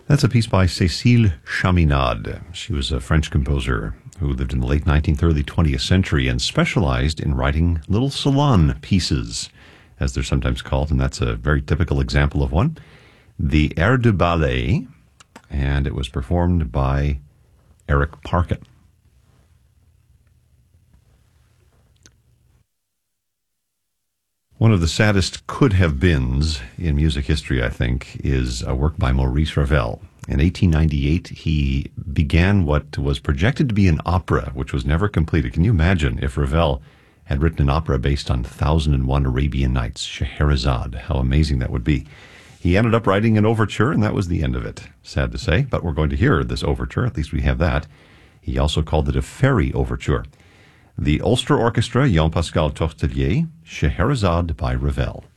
That's a piece by Cécile Chaminade. She was a French composer who lived in the late 19th, early 20th century and specialized in writing little salon pieces, as they're sometimes called, and that's a very typical example of one. The Air de Ballet, and it was performed by Eric Parkin. One of the saddest could-have-beens in music history, I think, is a work by Maurice Ravel. In 1898, he began what was projected to be an opera, which was never completed. Can you imagine if Ravel had written an opera based on 1001 Arabian Nights, Scheherazade? How amazing that would be. He ended up writing an overture, and that was the end of it. Sad to say, but we're going to hear this overture. At least we have that. He also called it a fairy overture. The Ulster Orchestra, Jean-Pascal Tortelier, Scheherazade by Ravel.